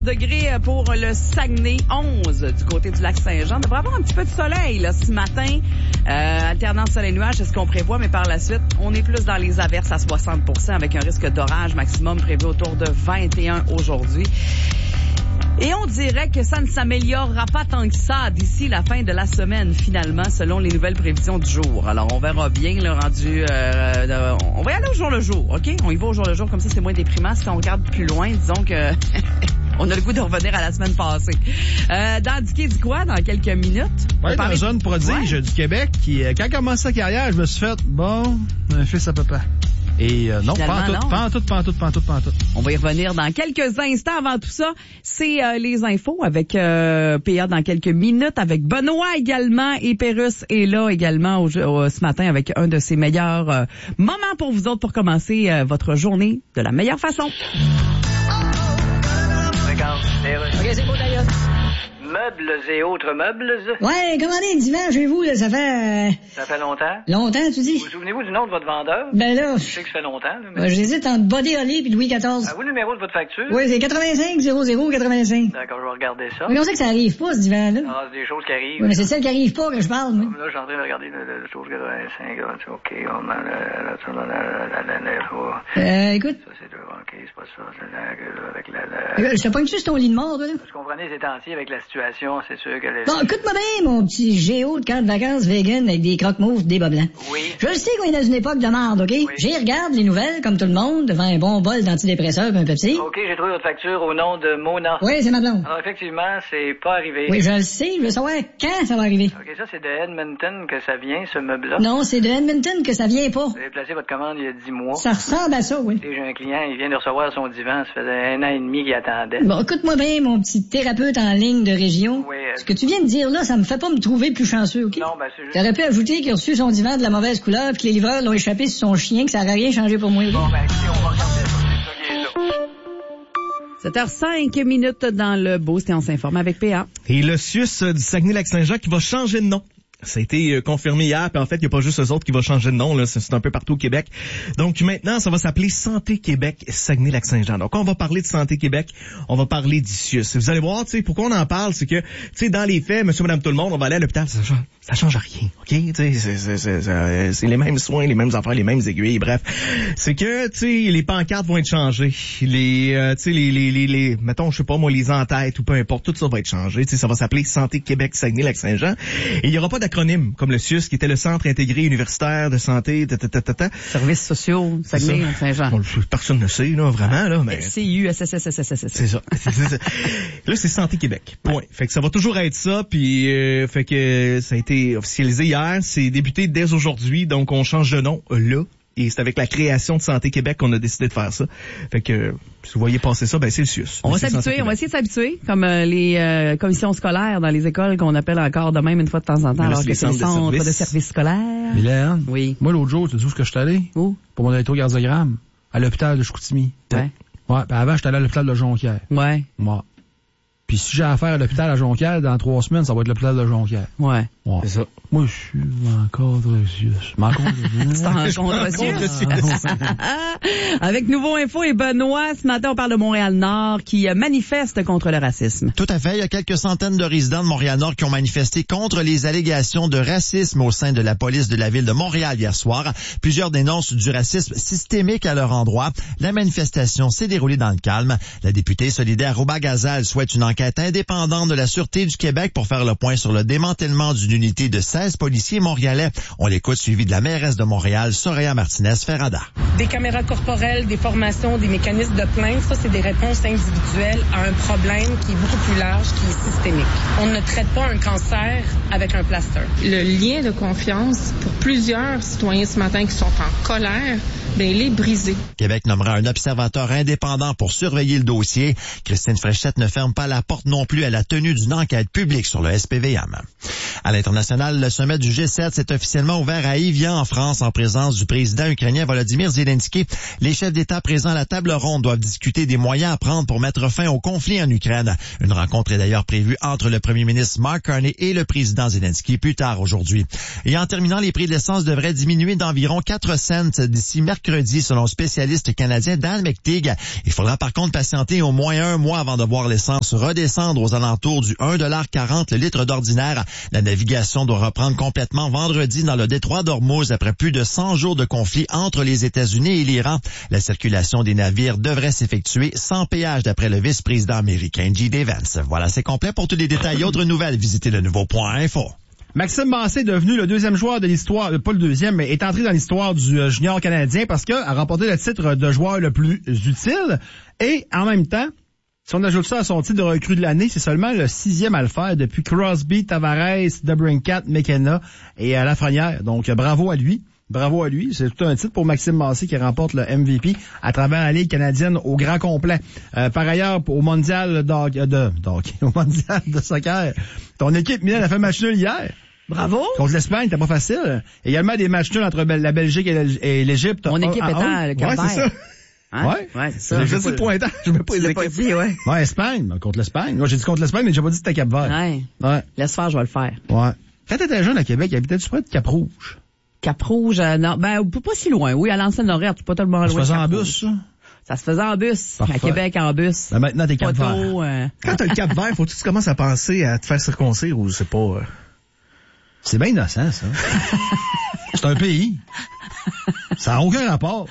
Degrés pour le Saguenay, 11 du côté du lac Saint-Jean. On devrait avoir un petit peu de soleil là, ce matin. Alternance soleil-nuage, c'est ce qu'on prévoit, mais par la suite, on est plus dans les averses à 60% avec un risque d'orage maximum prévu autour de 21 aujourd'hui. Et on dirait que ça ne s'améliorera pas tant que ça d'ici la fin de la semaine, finalement, selon les nouvelles prévisions du jour. Alors, on verra bien le rendu... on va y aller au jour le jour, OK? On y va au jour le jour, comme ça, c'est moins déprimant. Si on regarde plus loin, disons que... On a le goût de revenir à la semaine passée. Dans Dicky dit quoi, dans quelques minutes? Oui, dans un jeune prodige du Québec qui, quand il a commencé sa carrière, je me suis fait, bon, un fils à papa. Et non, pas en tout. On va y revenir dans quelques instants. Avant tout ça, c'est les infos avec PA dans quelques minutes, avec Benoît également, et Pérus est là également ce matin avec un de ses meilleurs moments pour vous autres pour commencer votre journée de la meilleure façon. OK, c'est beau d'ailleurs. Meubles et autres meubles. Ouais, commandez un divan chez vous, là, ça fait... Ça fait longtemps. Longtemps, tu dis? Vous souvenez-vous du nom de votre vendeur? Ben là... Je sais que ça fait longtemps, là, mais... j'hésite entre Body Holly puis Louis XIV. Avez-vous le numéro de votre facture? Oui, c'est 85 00 85. D'accord, je vais regarder ça. Mais on sait que ça arrive pas, ce divan-là. Ah, c'est des choses qui arrivent. Oui, mais c'est celle qui arrive pas que je parle, moi. Là, je suis en train de regarder le chose 85, OK, écoute. Ça, c'est OK, c'est pas ça, avec la... Je te pogne juste ton lit de mort, toi, là. Vous comprenez, ces temps-ci, avec la situation, c'est sûr que... Bon, écoute-moi bien, mon petit géo de camp de vacances vegan avec des croque-moufs, des bas blancs. Oui. Je le sais qu'on est dans une époque de merde, OK? Oui. J'y regarde les nouvelles, comme tout le monde, devant un bon bol d'antidépresseurs et un Pepsi. OK, j'ai trouvé votre facture au nom de Mona. Oui, c'est ma blonde. Alors, effectivement, c'est pas arrivé. Oui, je le sais, je veux savoir quand ça va arriver. OK, ça, c'est de Edmonton que ça vient, ce meuble-là? Non, c'est de Edmonton que ça vient pas. Vous avez placé votre commande il y a 10 mois. Ça ressemble à ça, oui. Et j'ai un client, il vient de recevoir son divan, ça faisait 1 an et demi qu'il attendait. Bon, écoute-moi bien, mon petit thérapeute en ligne de région. Oui. Ce que tu viens de dire là, ça me fait pas me trouver plus chanceux, OK? Non, ben c'est juste... T'aurais pu ajouter qu'il a reçu son divan de la mauvaise couleur puis que les livreurs l'ont échappé sur son chien, que ça n'aurait rien changé pour moi. Bon, ben, si on va regarder ça, c'est ça qui est là. 7h05 dans le Boost et on s'informe avec PA. Et le CIUS du Saguenay-Lac-Saint-Jean qui va changer de nom. Ça a été confirmé hier, puis en fait, il n'y a pas juste eux autres qui vont changer de nom, là, c'est un peu partout au Québec. Donc maintenant, ça va s'appeler Santé Québec Saguenay-Lac-Saint-Jean. Donc on va parler de Santé Québec, on va parler du CIUS. Vous allez voir, tu sais, pourquoi on en parle, c'est que, tu sais, dans les faits, monsieur, madame, tout le monde, on va aller à l'hôpital, ça change rien, OK? Tu sais, c'est les mêmes soins, les mêmes affaires, les mêmes aiguilles, bref. C'est que, tu sais, les pancartes vont être changées. Les, tu sais, les, mettons, je sais pas, moi, les en-têtes ou peu importe, tout ça va être changé. Tu sais, ça va s'appeler Santé Québec Saguenay-Lac-Saint-Jean. Et il y aura pas d'acronyme, comme le CIUS, qui était le Centre intégré universitaire de santé, Services sociaux, Saguenay-Saint-Jean. Personne ne sait, là, vraiment, là, mais... CIUSSSSSS. C'est ça. Là, c'est Santé Québec. Point. Fait que ça va toujours être ça, puis fait que ça a été officialisé hier, c'est débuté dès aujourd'hui, donc on change de nom, là. Et c'est avec la création de Santé Québec qu'on a décidé de faire ça. Fait que, si vous voyez passer ça, ben c'est le CIUS. On va s'habituer, on va essayer de s'habituer, comme les commissions scolaires dans les écoles qu'on appelle encore de même une fois de temps en temps, alors que c'est les centres de services scolaires. Mylène, oui. Moi, l'autre jour, tu sais où je suis allé? Où? Pour mon électrocardiogramme. À l'hôpital de Chicoutimi. Ouais. Ouais, ben avant, j'étais allé à l'hôpital de Jonquière. Ouais. Moi. Puis si j'ai affaire à l'hôpital à Jonquière, dans 3 semaines, ça va être l'hôpital de Jonquière. Ouais. C'est ça. Moi, je suis encore Avec Nouveau Info et Benoît, ce matin, on parle de Montréal-Nord qui manifeste contre le racisme. Tout à fait. Il y a quelques centaines de résidents de Montréal-Nord qui ont manifesté contre les allégations de racisme au sein de la police de la ville de Montréal hier soir. Plusieurs dénoncent du racisme systémique à leur endroit. La manifestation s'est déroulée dans le calme. La députée solidaire Rouba Gazal souhaite une enquête indépendante de la Sûreté du Québec pour faire le point sur le démantèlement d'une unité de 16 policiers montréalais. On l'écoute, suivi de la mairesse de Montréal, Soraya Martinez-Ferrada. Des caméras corporelles, des formations, des mécanismes de plainte, ça, c'est des réponses individuelles à un problème qui est beaucoup plus large, qui est systémique. On ne traite pas un cancer avec un plaster. Le lien de confiance pour plusieurs citoyens ce matin qui sont en colère, bien, il est brisé. Québec nommera un observateur indépendant pour surveiller le dossier. Christine Fréchette ne ferme pas la porte non plus à la tenue d'une enquête publique sur le SPVM. À l'international, le sommet du G7 s'est officiellement ouvert à Évian, en France, en présence du président ukrainien Volodymyr Zelensky. Les chefs d'État présents à la table ronde doivent discuter des moyens à prendre pour mettre fin au conflit en Ukraine. Une rencontre est d'ailleurs prévue entre le premier ministre Mark Carney et le président Zelensky plus tard aujourd'hui. Et en terminant, les prix de l'essence devraient diminuer d'environ 4 cents d'ici mercredi mercredi, selon le spécialiste canadien Dan McTeague. Il faudra par contre patienter au moins un mois avant de voir l'essence redescendre aux alentours du 1,40 $ le litre d'ordinaire. La navigation doit reprendre complètement vendredi dans le détroit d'Ormuz après plus de 100 jours de conflit entre les États-Unis et l'Iran. La circulation des navires devrait s'effectuer sans péage d'après le vice-président américain J.D. Vance. Voilà, c'est complet. Pour tous les détails et autres nouvelles, visitez le nouveau.info. Maxime Massé est devenu le deuxième joueur de l'histoire, pas le deuxième, mais est entré dans l'histoire du junior canadien parce qu'il a remporté le titre de joueur le plus utile. Et en même temps, si on ajoute ça à son titre de recrue de l'année, c'est seulement le 6e à le faire depuis Crosby, Tavares, DeBrincat, McKenna et Lafrenière. Donc bravo à lui. Bravo à lui. C'est tout un titre pour Maxime Massé qui remporte le MVP à travers la Ligue canadienne au grand complet. Par ailleurs, au mondial au mondial de soccer, ton équipe Milan a fait match nul hier. Bravo. Contre l'Espagne, c'était pas facile. Également des matchs nuls entre la Belgique et l'Égypte. Mon équipe étant le Cap-Vert. Ouais, c'est ça. Hein? Ouais, c'est ça. J'ai dit le pointage, je mets pas les équipes. Dit, ouais. Ouais, Espagne, contre l'Espagne. Moi, j'ai dit contre l'Espagne, mais j'ai pas dit que c'était Cap-Vert. Ouais. Laisse faire, je vais le faire. Ouais. Quand t'étais jeune à Québec, habitais-tu près de Cap-Rouge? Cap-Rouge, non, pas si loin. Oui, à l'ancienne-Lorette, c'est pas tellement loin. Ça se faisait en bus, ça? Ça se faisait en bus. Parfait. À Québec, en bus. Ben maintenant, t'es Cap-Vert. Quand t'as le Cap-Vert, faut que tu commences à penser à te faire circoncire ou c'est pas... C'est bien innocent, ça. C'est un pays. Ça n'a aucun rapport.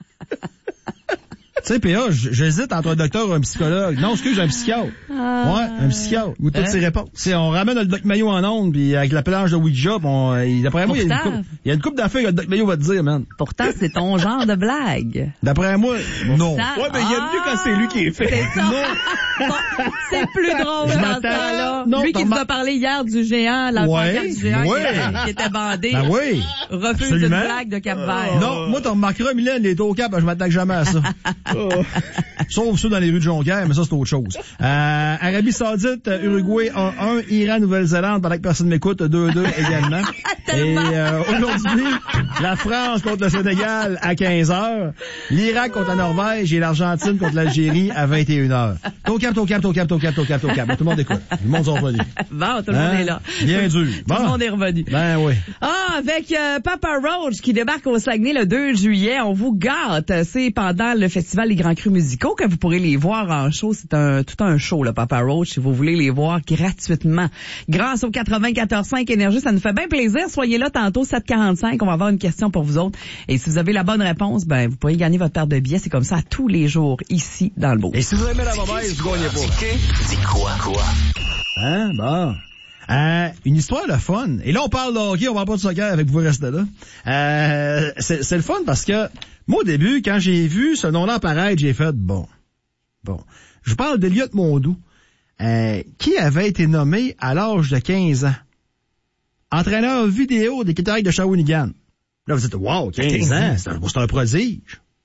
Tu sais, PA, j'hésite entre un docteur ou un psychologue. Non, excuse, un psychiatre. Ouais, un psychiatre. Ou toutes ses réponses. C'est, on ramène le Doc Mayo en onde, puis avec la planche de Ouija, d'après moi, il y a une couple d'affaires que le Doc Mayo va te dire, man. Pourtant, c'est ton genre de blague. D'après moi, non. Ouais, mais il y a mieux quand c'est lui qui est fait. Non. C'est plus drôle dans ce temps-là. Lui qui nous a parlé hier du géant, la pancarte du géant qui était bandé. Ben oui. Refuse une blague de Cap-Vert. Non, moi, t'en remarqueras, Mylène, les taux au Cap, je m'attaque jamais à ça. Sauf ceux dans les rues de Jonquière, mais ça, c'est autre chose. Arabie Saoudite, Uruguay 1-1, Iran, Nouvelle-Zélande, pendant que personne m'écoute, 2-2 également. Et aujourd'hui, la France contre le Sénégal à 15h, l'Irak contre la Norvège et l'Argentine contre l'Algérie à 21h. Tau Cap. Tout le monde écoute. Le monde est revenu. Bon, tout le monde est là. Bien dur. Tout le monde est revenu. Ben oui. Avec Papa Roach qui débarque au Saguenay le 2 juillet, on vous gâte. C'est pendant le Festival des Grands Crus musicaux que vous pourrez les voir en show. C'est tout un show, là, Papa Roach, si vous voulez les voir gratuitement. Grâce au 94.5 Énergie, ça nous fait bien plaisir. Soyez là tantôt, 7h45. On va avoir une question pour vous autres. Et si vous avez la bonne réponse, ben, vous pourrez gagner votre paire de billets. C'est comme ça tous les jours, ici, dans le beau. Et si vous aimez la mauvaise, vous gagnez pas. Dis quoi? Hein? Bon. Une histoire de fun. Et là, on parle de hockey, on parle pas de soccer avec vous rester là. C'est le fun parce que, moi, au début, quand j'ai vu ce nom-là apparaître, j'ai fait, bon. Je parle d'Eliott Mondou, qui avait été nommé à l'âge de 15 ans. Entraîneur vidéo des Cataractes de Shawinigan. Là, vous dites, wow, 15 ans, c'est un prodige.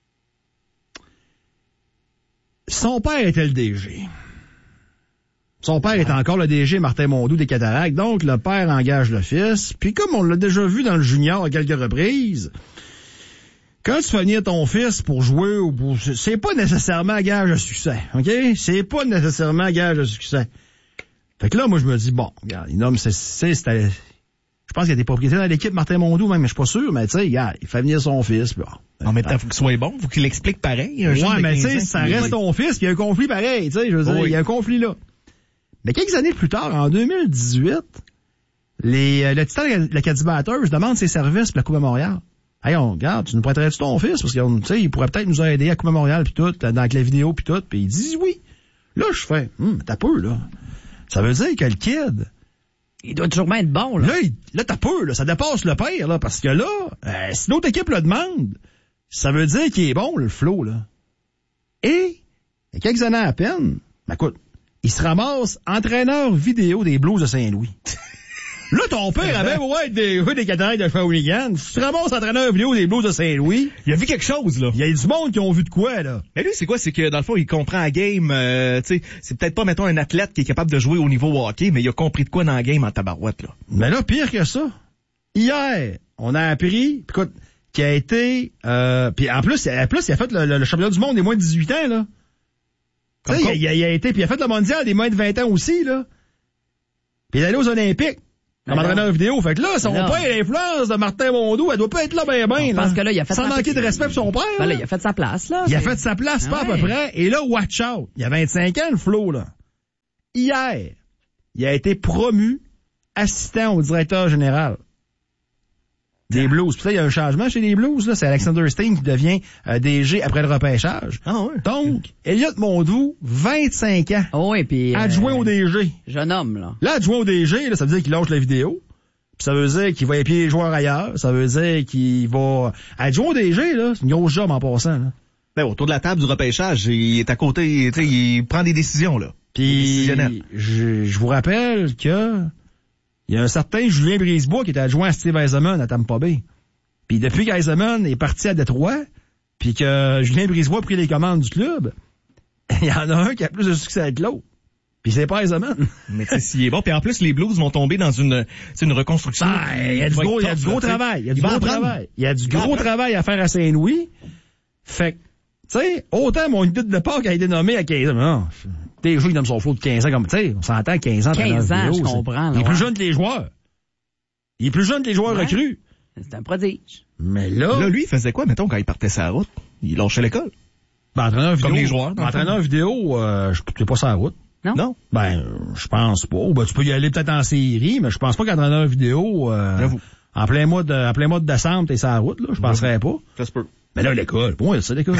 Son père était le DG. Son père est encore le DG Martin Mondou des Cataractes, donc le père engage le fils. Puis comme on l'a déjà vu dans le junior à quelques reprises, quand tu fais venir ton fils pour jouer, c'est pas nécessairement gage de succès, OK? C'est pas nécessairement gage de succès. Fait que là, moi, je me dis, bon, regarde, il nomme, je pense qu'il y a des propriétaires dans l'équipe Martin Mondou, même, mais je suis pas sûr, mais tu sais, regarde, il fait venir son fils, puis en même temps, faut qu'il soit bon, faut qu'il l'explique pareil. Ouais, mais tu sais, ça reste ton fils, puis il y a un conflit pareil, tu sais, je veux dire, il y a un conflit là. Mais quelques années plus tard, en 2018, le Titan l'Acadie Batters demande ses services pour la Coupe Memorial. Hey, regarde, tu nous prêterais-tu ton fils? Parce que, tu sais, il pourrait peut-être nous aider à la Coupe Memorial pis tout, dans la vidéo pis tout. Pis il dit oui. Là, je fais, t'as peu, là. Ça veut dire que le kid, il doit toujours bien être bon, là. Là, t'as peu, là. Ça dépasse le père, là. Parce que là, si l'autre équipe le demande, ça veut dire qu'il est bon, le Flo, là. Et, il y a quelques années à peine, écoute, il se ramasse entraîneur vidéo des Blues de Saint-Louis. Là, ton père avait des Cataractes de Shawinigan. Tu te ramasses entraîneur vidéo des Blues de Saint-Louis. Il a vu quelque chose, là. Il y a du monde qui ont vu de quoi, là. Mais lui, c'est quoi? C'est que, dans le fond, il comprend la game, tu sais, c'est peut-être pas, mettons, un athlète qui est capable de jouer au niveau hockey, mais il a compris de quoi dans la game en tabarouette, là. Mais là, pire que ça. Hier, on a appris, écoute, qui a été, puis en plus, il a fait le championnat du monde des moins de 18 ans, là. Tu sais, il a été, puis il a fait le mondial des moins de 20 ans aussi, là. Puis il est allé aux Olympiques. Comme entraîneur vidéo. Fait que là, son Alors. père, l'influence de Martin Mondou, elle doit pas être là ben. Parce que là, il a fait sans manquer de respect pour son père. Ben là, il a fait sa place, là. Il a fait sa place, pas à peu près. Et là, watch out. Il y a 25 ans, le Flo, là. Hier, il a été promu assistant au directeur général des Blues. Puis là, il y a un changement chez les Blues, là. C'est Alexander Steen qui devient DG après le repêchage. Ah ouais. Donc, Elliott Mondou, 25 ans. Oh, et puis. Adjoint au DG. Jeune homme, là. Là, adjoint au DG, là, ça veut dire qu'il lâche la vidéo. Puis ça veut dire qu'il va épier les joueurs ailleurs. Ça veut dire qu'il va... Adjoint au DG, là, c'est une grosse job en passant, là. Ben, autour de la table du repêchage, il est à côté, tu sais, il prend des décisions, là. Puis, je vous rappelle que il y a un certain Julien Brisebois qui était adjoint à Steve Eisenman à Tampa Bay. Puis depuis qu'Eisenman est parti à Détroit, puis que Julien Brisebois a pris les commandes du club, il y en a un qui a plus de succès que l'autre. Puis c'est pas Eisenman. Mais tu sais, s'il est bon. Puis en plus, les Blues vont tomber dans une reconstruction. Il y a du gros travail. Il y a du gros travail. Il y a du gros travail à faire à Saint-Louis. Fait que, tu sais, autant mon idée de départ qui a été nommé à 15 ans. Non, des joueurs qui donnent son flot de 15 ans comme, tu sais, on s'entend 15 ans. 15 ans, je comprends. Il est plus jeune que les joueurs. Il est plus jeune que les joueurs recrues. C'est un prodige. Mais là, lui, il faisait quoi, mettons, quand il partait sur la route? Il lâchait l'école. Ben, entraîneur vidéo. Comme les joueurs. Entraîneur vidéo, je ne pas sur la route. Non? Ben, je pense pas. Ben, tu peux y aller peut-être en série, mais je pense pas qu'entraîneur vidéo, en plein mois de décembre, t'es sur la route, là. Je penserais pas. Ça se peut. Mais là, l'école. Pour moi, c'est l'école.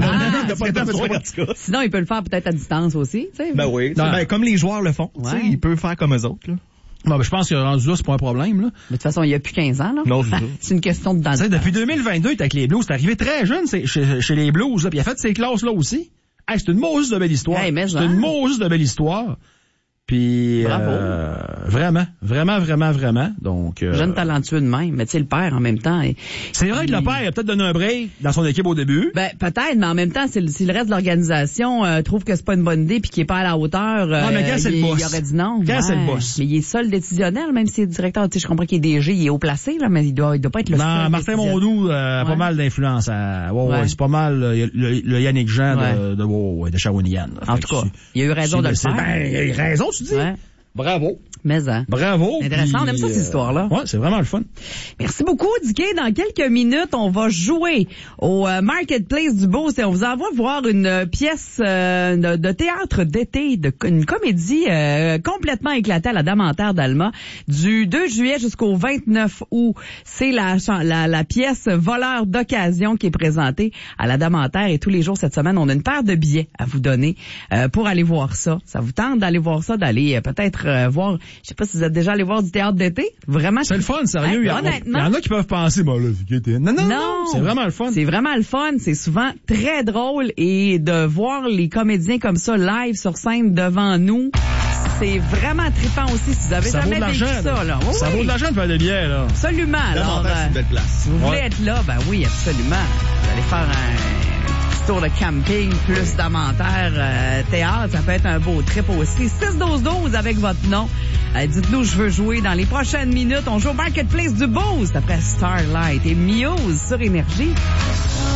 Sinon, il peut le faire peut-être à distance aussi, tu sais. Ben oui. Ben, comme les joueurs le font. Ouais. Tu sais, il peut faire comme eux autres, là. Non, ben, je pense que rendu là, c'est pas un problème, là. Mais de toute façon, il y a plus 15 ans, là. Non, c'est ça. C'est une question de dans le Tu sais, temps. depuis 2022, il est avec les Blues. C'est arrivé très jeune chez les Blues, là. Puis il a fait ces classes-là aussi. Hey, c'est une mauvaise de belle histoire. Hey, mais c'est une mauvaise de belle histoire. Puis, vraiment. Donc, Jeune talentueux de même, mais tu sais, le père, en même temps. C'est vrai que le père a peut-être donné un break dans son équipe au début. Ben, peut-être, mais en même temps, si le reste de l'organisation trouve que c'est pas une bonne idée puis qu'il est pas à la hauteur, non, mais quand c'est le boss. Il aurait dit non. Quand c'est le boss. Mais il est seul décisionnel, même s'il est directeur. Tu sais, je comprends qu'il est DG, il est haut placé, là, mais il doit pas être le seul. Non, Martin Mondou a pas mal d'influence. Ouais, c'est pas mal le Yannick Jean de Shawinigan. En tout cas, il a eu raison de le faire. Ben, il a eu raison, tu dis. Ouais. Bravo. Mais hein. Bravo. Intéressant, on aime ça, cette histoire-là. Ouais, c'est vraiment le fun. Merci beaucoup, Dicky. Dans quelques minutes, on va jouer au Marketplace du Beauce et on vous envoie voir une pièce de théâtre d'été, une comédie complètement éclatée à la Dame en Terre d'Alma du 2 juillet jusqu'au 29 août. C'est la pièce Voleur d'occasion qui est présentée à la Dame en Terre et tous les jours cette semaine, on a une paire de billets à vous donner pour aller voir ça. Ça vous tente d'aller voir ça, d'aller peut-être voir... Je sais pas si vous êtes déjà allé voir du théâtre d'été. Vraiment. C'est le fun, sérieux. Il y en a qui peuvent penser, bon, là, non. C'est vraiment le fun. C'est vraiment le fun. C'est souvent très drôle et de voir les comédiens comme ça live sur scène devant nous, c'est vraiment trippant aussi si vous avez jamais vécu ça, là. Oui, ça vaut de l'argent de faire des billets, là. Absolument. Alors, c'est une belle place. Si vous voulez être là, ben oui, absolument. Vous allez faire un tour de camping, plus d'amateurs, théâtre, ça peut être un beau trip aussi. 6-12-12 avec votre nom. Dites-nous, je veux jouer dans les prochaines minutes. On joue au Marketplace du Beauce après Starlight et Muse sur Énergie.